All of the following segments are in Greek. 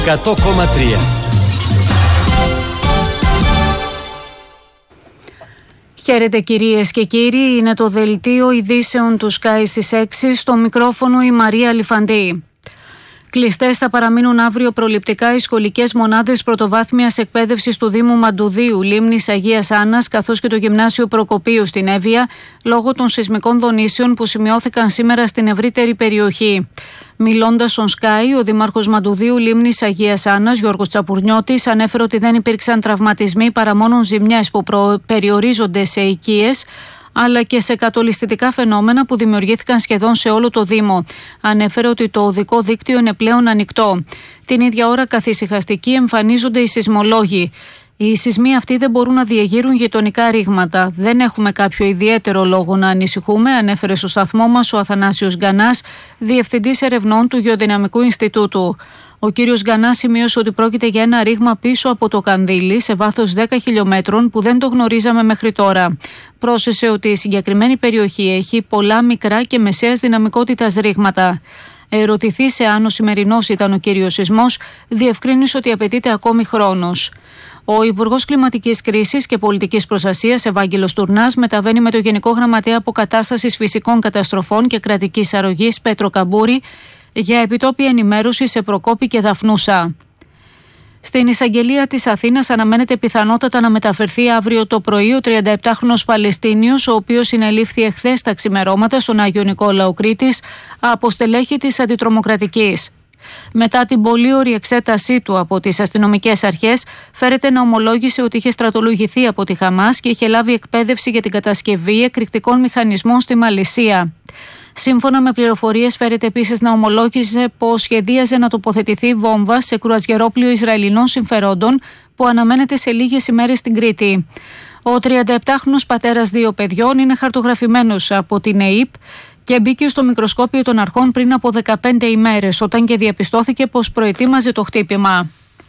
100,3. Χαίρετε κυρίες και κύριοι, είναι το δελτίο ειδήσεων του Sky στις 6, στο μικρόφωνο η Μαρία Λιφαντή. Κλειστές θα παραμείνουν αύριο προληπτικά οι σχολικές μονάδες πρωτοβάθμιας εκπαίδευσης του Δήμου Μαντουδίου, Λίμνης Αγίας Άννας, καθώς και το Γυμνάσιο Προκοπίου στην Εύβοια, λόγω των σεισμικών δονήσεων που σημειώθηκαν σήμερα στην ευρύτερη περιοχή. Μιλώντας στον Sky, ο Δήμαρχος Μαντουδίου Λίμνης Αγίας Άννας, Γιώργος Τσαπουρνιώτης, ανέφερε ότι δεν υπήρξαν τραυματισμοί παρά μόνο ζημιές που περιορίζονται σε οικίες, αλλά και σε κατολιστικά φαινόμενα που δημιουργήθηκαν σχεδόν σε όλο το Δήμο. Ανέφερε ότι το οδικό δίκτυο είναι πλέον ανοιχτό. Την ίδια ώρα καθησυχαστικοί εμφανίζονται οι σεισμολόγοι. Οι σεισμοί αυτοί δεν μπορούν να διεγείρουν γειτονικά ρήγματα. Δεν έχουμε κάποιο ιδιαίτερο λόγο να ανησυχούμε, ανέφερε στο σταθμό μας ο Αθανάσιος Γκανάς, Διευθυντής Ερευνών του Γεωδυναμικού Ινστιτούτου. Ο κύριος Γκανάς σημείωσε ότι πρόκειται για ένα ρήγμα πίσω από το Κανδύλι σε βάθος 10 χιλιόμετρων που δεν το γνωρίζαμε μέχρι τώρα. Πρόσθεσε ότι η συγκεκριμένη περιοχή έχει πολλά μικρά και μεσαίας δυναμικότητας ρήγματα. Ερωτηθεί σε αν ο σημερινός ήταν ο κύριος σεισμός, διευκρίνησε ότι απαιτείται ακόμη χρόνος. Ο Υπουργός Κλιματικής Κρίσης και Πολιτικής Προστασίας, Ευάγγελος Τουρνάς, μεταβαίνει με το Γενικό Γραμματέα Αποκατάστασης Φυσικών Καταστροφών και Κρατικής Αρρωγής, Πέτρο Καμπούρη, για επιτόπια ενημέρωση σε Προκόπη και Δαφνούσα. Στην εισαγγελία της Αθήνας αναμένεται πιθανότατα να μεταφερθεί αύριο το πρωί ο 37χρονος Παλαιστίνιος, ο οποίος συνελήφθη εχθές τα ξημερώματα στον Άγιο Νικόλαο Κρήτης από στελέχη της Αντιτρομοκρατικής. Μετά την πολύωρη εξέτασή του από τις αστυνομικές αρχές, φέρεται να ομολόγησε ότι είχε στρατολογηθεί από τη Χαμάς και είχε λάβει εκπαίδευση για την κατασκευή εκρηκτικών μηχανισμών στη Μαλαισία. Σύμφωνα με πληροφορίες, φέρεται επίσης να ομολόγησε πως σχεδίαζε να τοποθετηθεί βόμβα σε κρουαζιερόπλοιο Ισραηλινών συμφερόντων που αναμένεται σε λίγες ημέρες στην Κρήτη. Ο 37χρονος πατέρας 2 παιδιών είναι χαρτογραφημένος από την ΕΕΠ και μπήκε στο μικροσκόπιο των αρχών πριν από 15 ημέρες, όταν και διαπιστώθηκε πως προετοίμαζε το χτύπημα.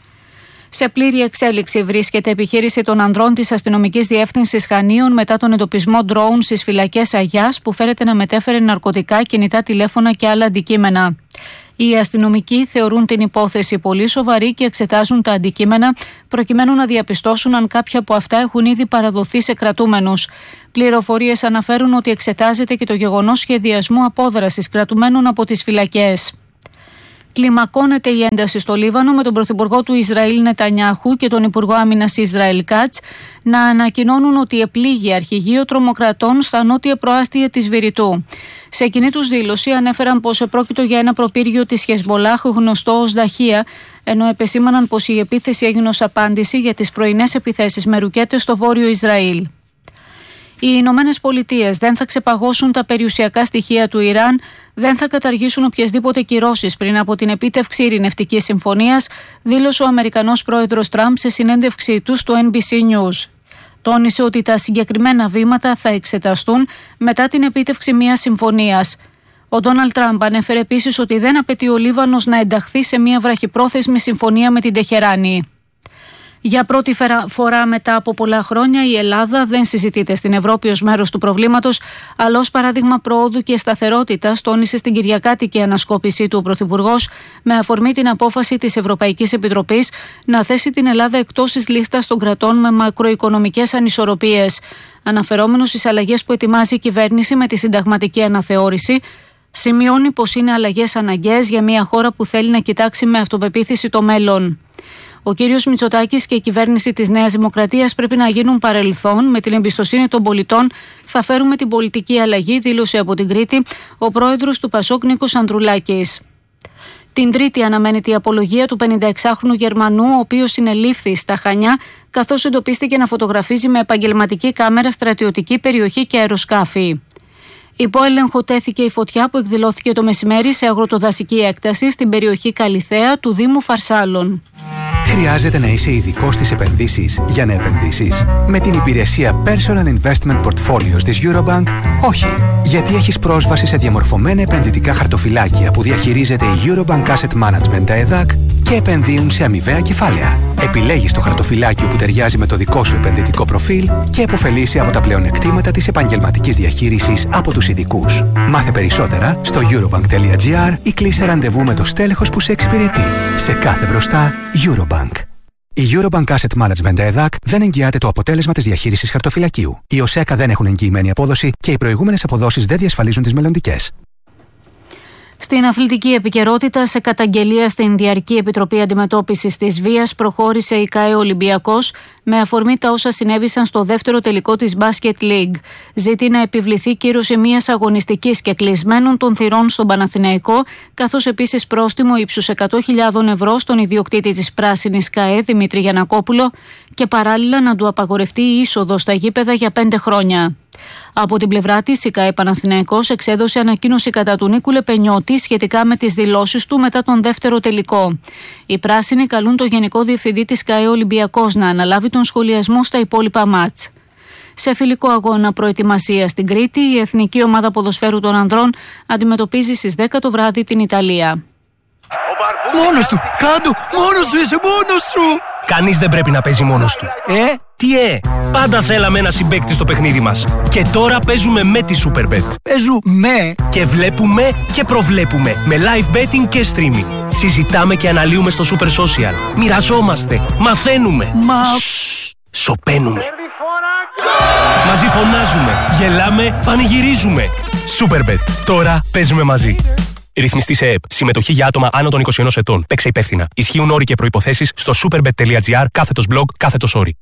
Σε πλήρη εξέλιξη βρίσκεται επιχείρηση των ανδρών της Αστυνομικής Διεύθυνσης Χανίων μετά τον εντοπισμό ντρόουν στις φυλακές Αγιάς που φέρεται να μετέφερε ναρκωτικά, κινητά τηλέφωνα και άλλα αντικείμενα. Οι αστυνομικοί θεωρούν την υπόθεση πολύ σοβαρή και εξετάζουν τα αντικείμενα προκειμένου να διαπιστώσουν αν κάποια από αυτά έχουν ήδη παραδοθεί σε κρατούμενους. Πληροφορίες αναφέρουν ότι εξετάζεται και το γεγονός σχεδιασμού απόδρασης κρατουμένων από τις φυλακές. Κλιμακώνεται η ένταση στο Λίβανο με τον Πρωθυπουργό του Ισραήλ Νετανιάχου και τον Υπουργό Άμυνας Ισραήλ Κάτς να ανακοινώνουν ότι επλήγει αρχηγείο τρομοκρατών στα νότια προάστια της Βηρητού. Σε εκείνη τους δήλωση ανέφεραν πως επρόκειτο για ένα προπύργιο της Χεσμολάχ γνωστό ως Δαχία, ενώ επεσήμαναν πως η επίθεση έγινε ως απάντηση για τις πρωινές επιθέσεις με ρουκέτες στο βόρειο Ισραήλ. Οι Ηνωμένες Πολιτείες δεν θα ξεπαγώσουν τα περιουσιακά στοιχεία του Ιράν, δεν θα καταργήσουν οποιασδήποτε κυρώσεις πριν από την επίτευξη ειρηνευτικής συμφωνίας, δήλωσε ο Αμερικανός πρόεδρος Τραμπ σε συνέντευξή του στο NBC News. Τόνισε ότι τα συγκεκριμένα βήματα θα εξεταστούν μετά την επίτευξη μιας συμφωνίας. Ο Ντόναλντ Τραμπ ανέφερε επίσης ότι δεν απαιτεί ο Λίβανος να ενταχθεί σε μια βραχυπρόθεσμη συμφωνία με την Τεχεράνη. Για πρώτη φορά μετά από πολλά χρόνια η Ελλάδα δεν συζητείται στην Ευρώπη ως μέρος του προβλήματος, αλλά ως παράδειγμα προόδου και σταθερότητας, τόνισε στην κυριακάτικη ανασκόπησή του ο Πρωθυπουργός με αφορμή την απόφαση της Ευρωπαϊκής Επιτροπής να θέσει την Ελλάδα εκτός της λίστας των κρατών με μακροοικονομικές ανισορροπίες. Αναφερόμενος στις αλλαγές που ετοιμάζει η κυβέρνηση με τη συνταγματική αναθεώρηση, σημειώνει πως είναι αλλαγές αναγκαίες για μια χώρα που θέλει να κοιτάξει με αυτοπεποίθηση το μέλλον. Ο κύριος Μητσοτάκης και η κυβέρνηση της Νέας Δημοκρατίας πρέπει να γίνουν παρελθόν. Με την εμπιστοσύνη των πολιτών θα φέρουμε την πολιτική αλλαγή, δήλωσε από την Κρήτη ο πρόεδρος του Πασόκ Νίκος Ανδρουλάκης. Την Τρίτη αναμένεται η απολογία του 56χρονου Γερμανού, ο οποίος συνελήφθη στα Χανιά, καθώς εντοπίστηκε να φωτογραφίζει με επαγγελματική κάμερα στρατιωτική περιοχή και αεροσκάφη. Υπό έλεγχο τέθηκε η φωτιά που εκδηλώθηκε το μεσημέρι σε αγροτοδασική έκταση στην περιοχή Καλιθέα του Δήμου Φαρσάλων. Χρειάζεται να είσαι ειδικός στις επενδύσεις για να επενδύσεις? Με την υπηρεσία Personal Investment Portfolios της Eurobank, όχι. Γιατί έχεις πρόσβαση σε διαμορφωμένα επενδυτικά χαρτοφυλάκια που διαχειρίζεται η Eurobank Asset Management ΕΔΑΚ και επενδύουν σε αμοιβαία κεφάλαια. Επιλέγεις το χαρτοφυλάκιο που ταιριάζει με το δικό σου επενδυτικό προφίλ και επωφελείσαι από τα πλεονεκτήματα της επαγγελματικής διαχείρισης από τους ειδικούς. Μάθε περισσότερα στο eurobank.gr ή κλείσε ραντεβού με το στέλεχος που σε εξυπηρετεί. Σε κάθε μπροστά, Eurobank. Η Eurobank Asset Management EDAC δεν εγγυάται το αποτέλεσμα της διαχείρισης χαρτοφυλακίου. Οι ΟΣΕΚΑ δεν έχουν εγγυημένη απόδοση και οι προηγούμενες αποδόσεις δεν διασφαλίζουν τις μελλοντικές. Στην αθλητική επικαιρότητα, σε καταγγελία στην Διαρκή Επιτροπή Αντιμετώπισης της Βίας, προχώρησε η ΚΑΕ Ολυμπιακός με αφορμή τα όσα συνέβησαν στο δεύτερο τελικό της Basket League. Ζητεί να επιβληθεί κύρωση μιας αγωνιστικής και κλεισμένων των θυρών στον Παναθηναϊκό, καθώς επίσης πρόστιμο ύψους 100.000 ευρώ στον ιδιοκτήτη της Πράσινης ΚΑΕ, Δημήτρη Γιαννακόπουλο, και παράλληλα να του απαγορευτεί η είσοδο στα γήπεδα για 5 χρόνια. Από την πλευρά της, η ΚΑΕ Παναθηναϊκός εξέδωσε ανακοίνωση κατά του Νίκου Λεπενιώτη σχετικά με τις δηλώσεις του μετά τον δεύτερο τελικό. Οι πράσινοι καλούν το Γενικό Διευθυντή της ΚΑΕ Ολυμπιακός να αναλάβει τον σχολιασμό στα υπόλοιπα μάτς. Σε φιλικό αγώνα προετοιμασία στην Κρήτη, η Εθνική Ομάδα Ποδοσφαίρου των Ανδρών αντιμετωπίζει στις 10 το βράδυ την Ιταλία. Μόνος του! Κάντο! Μόνος σου είσαι! Μόνος σου! Κανείς δεν πρέπει να παίζει μόνος του. Τι πάντα θέλαμε ένα συμπαίκτη στο παιχνίδι μας. Και τώρα παίζουμε με τη Superbet. Παίζουμε! Και βλέπουμε και προβλέπουμε με live betting και streaming. Συζητάμε και αναλύουμε στο Super Social. Μοιραζόμαστε, μαθαίνουμε. Σωπαίνουμε. Μαζί φωνάζουμε, γελάμε, πανηγυρίζουμε. Superbet. Τώρα παίζουμε μαζί. Ρυθμιστή σε ΕΕΠ. Συμμετοχή για άτομα άνω των 21 ετών. Παίξε υπεύθυνα. Ισχύουν όροι και προϋποθέσεις στο superbet.gr/blog/όροι.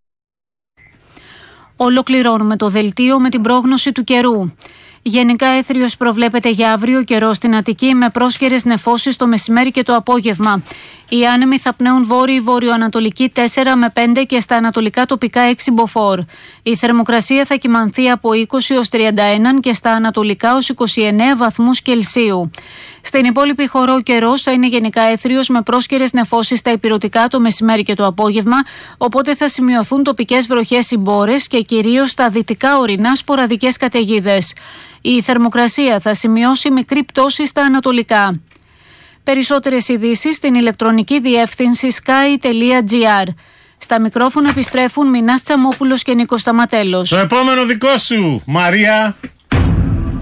Ολοκληρώνουμε το δελτίο με την πρόγνωση του καιρού. Γενικά έθριος προβλέπεται για αύριο, καιρό στην Αττική με πρόσχερες νεφώσεις το μεσημέρι και το απόγευμα. Οι άνεμοι θα πνέουν βόρειο-βορειοανατολική 4 με 5 και στα ανατολικά τοπικά 6 μποφόρ. Η θερμοκρασία θα κυμανθεί από 20 ως 31 και στα ανατολικά ως 29 βαθμούς Κελσίου. Στην υπόλοιπη χώρα ο καιρός θα είναι γενικά έθριος με πρόσχερες νεφώσεις στα ηπειρωτικά το μεσημέρι και το απόγευμα, οπότε θα σημειωθούν τοπικές βροχές ή μπόρες και κυρίως στα δυτικά ορεινά σποραδικές καταιγίδες. Η θερμοκρασία θα σημειώσει μικρή πτώση στα ανατολικά. Περισσότερες ειδήσεις στην ηλεκτρονική διεύθυνση sky.gr. Στα μικρόφωνα επιστρέφουν Μινάς Τσαμόπουλος και Νίκος Σταματέλος. Το επόμενο δικό σου, Μαρία.